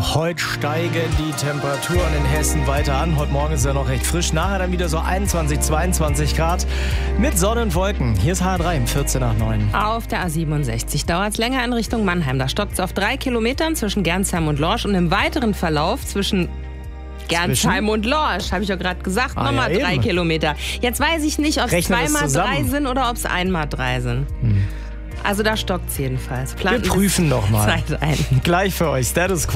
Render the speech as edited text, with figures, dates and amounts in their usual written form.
Heute steigen die Temperaturen in Hessen weiter an. Heute Morgen ist ja noch recht frisch. Nachher dann wieder so 21, 22 Grad mit Sonne und Wolken. Hier ist HR3 um 14 nach 9. Auf der A67 dauert es länger in Richtung Mannheim. Da stockt es auf 3 Kilometern zwischen Gernsheim und Lorsch. Und im weiteren Verlauf zwischen Gernsheim und Lorsch, habe ich ja gerade gesagt, nochmal 3 Kilometer. Jetzt weiß ich nicht, ob es 2x3 sind oder ob es 1x3 sind. Also da stockt es jedenfalls. Wir prüfen nochmal. Zeit ein. Gleich für euch. Status Quo.